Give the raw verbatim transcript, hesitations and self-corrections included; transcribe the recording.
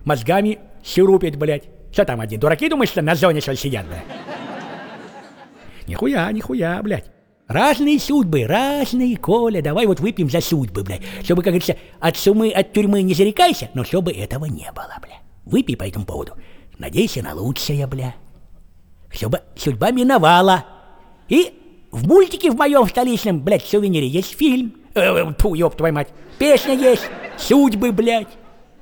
мозгами щурупит, блядь. Что там один, дураки, думаешь, что на зоне что ли сидят, блядь? Нихуя, нихуя, блядь. Разные судьбы, разные, Коля, давай вот выпьем за судьбы, блядь. Чтобы, как говорится, от сумы, от тюрьмы не зарекайся, но чтобы этого не было, блядь. Выпей по этому поводу. Надейся на лучшее, блядь. Чтобы судьба миновала. И в мультике в моем столичном, блядь, сувенире есть фильм. Фу, ёб твою мать. Песня есть. Судьбы, блядь.